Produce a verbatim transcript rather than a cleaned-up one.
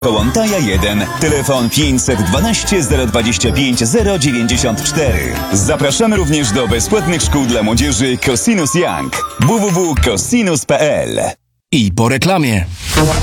Kołątaja jeden, telefon pięćset dwanaście zero dwadzieścia pięć zero dziewięćdziesiąt cztery. Zapraszamy również do bezpłatnych szkół dla młodzieży Cosinus Young. w w w kropka cosinus kropka p l. I po reklamie.